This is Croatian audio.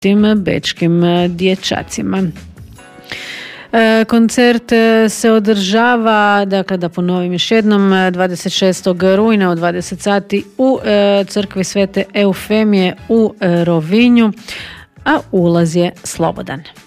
tim bečkim dječacima. Koncert se održava, dakle da ponovim još jednom, 26. rujna u 20 sati u crkvi Svete Eufemije u Rovinju, a ulaz je slobodan.